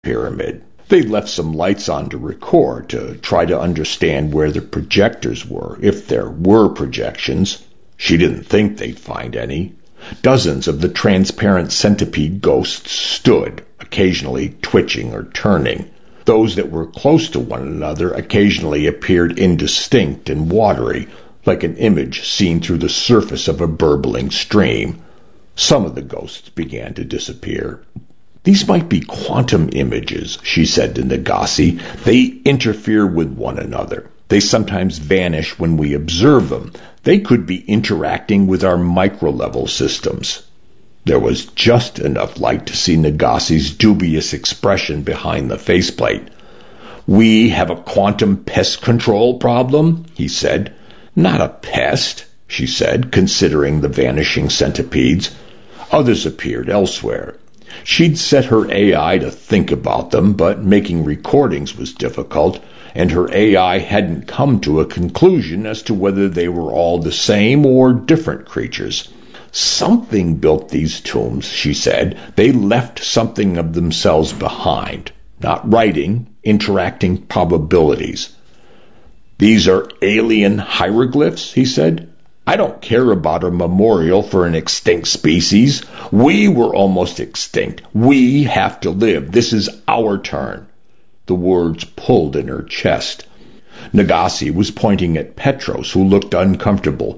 pyramid. They left some lights on to record, to try to understand where the projectors were, if there were projections. She didn't think they'd find any. Dozens of the transparent centipede ghosts stood, occasionally twitching or turning. Those that were close to one another occasionally appeared indistinct and watery, like an image seen through the surface of a burbling stream. Some of the ghosts began to disappear. "These might be quantum images," she said to Nagase. "They interfere with one another. They sometimes vanish when we observe them. They could be interacting with our micro-level systems." There was just enough light to see Nagase's dubious expression behind the faceplate. "We have a quantum pest control problem," he said. "Not a pest," she said, considering the vanishing centipedes. Others appeared elsewhere. She'd set her AI to think about them, but making recordings was difficult, and her AI hadn't come to a conclusion as to whether they were all the same or different creatures. "Something built these tombs," she said. "They left something of themselves behind. Not writing, interacting probabilities." "These are alien hieroglyphs," he said. "I don't care about a memorial for an extinct species. We were almost extinct. We have to live. This is our turn." The words pulled in her chest. Nagase was pointing at Petros, who looked uncomfortable.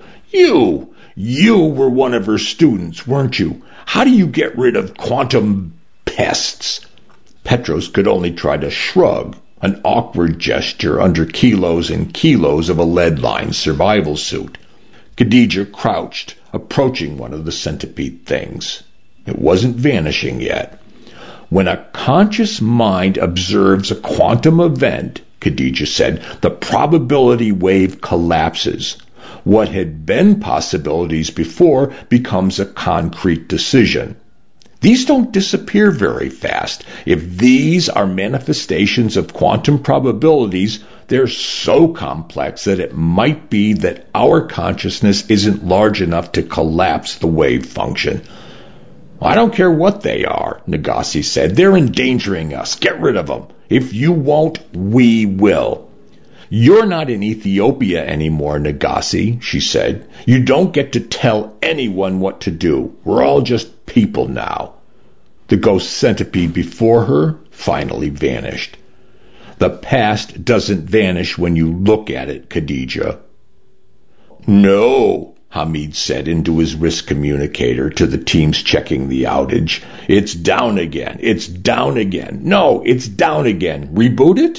You were one of her students, weren't you? How do you get rid of quantum pests?" Petros could only try to shrug, an awkward gesture under kilos and kilos of a lead-lined survival suit. Khadija crouched, approaching one of the centipede things. It wasn't vanishing yet. "When a conscious mind observes a quantum event," Khadija said, "the probability wave collapses. What had been possibilities before becomes a concrete decision. These don't disappear very fast. If these are manifestations of quantum probabilities, they're so complex that it might be that our consciousness isn't large enough to collapse the wave function." "I don't care what they are," Nagase said. "They're endangering us. Get rid of them. If you won't, we will." "You're not in Ethiopia anymore, Nagase," she said. "You don't get to tell anyone what to do. We're all just people now." The ghost centipede before her finally vanished. "The past doesn't vanish when you look at it, Khadija." "No," Hamid said into his wrist communicator to the teams checking the outage. "It's down again. It's down again. No, it's down again. Reboot it?"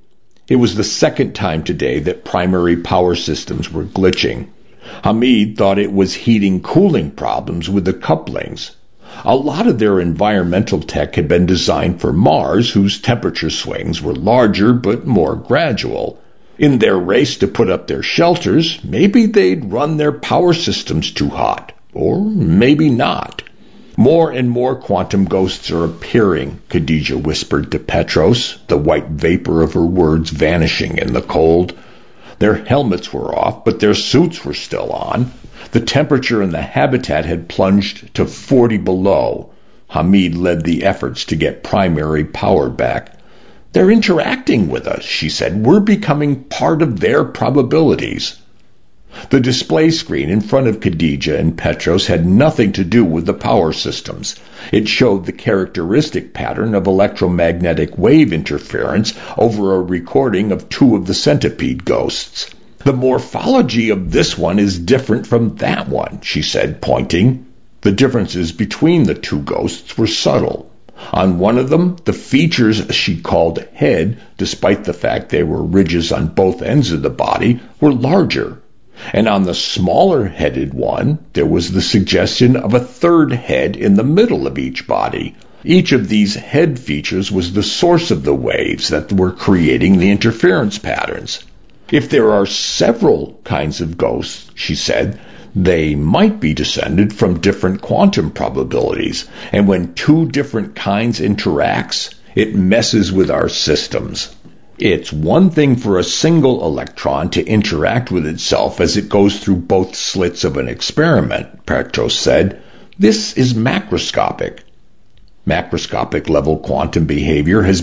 It was the second time today that primary power systems were glitching. Hamid thought it was heating-cooling problems with the couplings. A lot of their environmental tech had been designed for Mars, whose temperature swings were larger but more gradual. In their race to put up their shelters, maybe they'd run their power systems too hot. Or maybe not. "More and more quantum ghosts are appearing," Khadija whispered to Petros, the white vapor of her words vanishing in the cold. Their helmets were off, but their suits were still on. The temperature in the habitat had plunged to 40 below. Hamid led the efforts to get primary power back. "They're interacting with us," she said. "We're becoming part of their probabilities." The display screen in front of Khadija and Petros had nothing to do with the power systems. It showed the characteristic pattern of electromagnetic wave interference over a recording of two of the centipede ghosts. "The morphology of this one is different from that one," she said, pointing. The differences between the two ghosts were subtle. On one of them, the features she called head, despite the fact they were ridges on both ends of the body, were larger. And on the smaller-headed one, there was the suggestion of a third head in the middle of each body. Each of these head features was the source of the waves that were creating the interference patterns. "If there are several kinds of ghosts," she said, "they might be descended from different quantum probabilities, and when two different kinds interacts, it messes with our systems. It's one thing for a single electron to interact with itself as it goes through both slits of an experiment," Petros said. "This is macroscopic." Macroscopic level quantum behavior has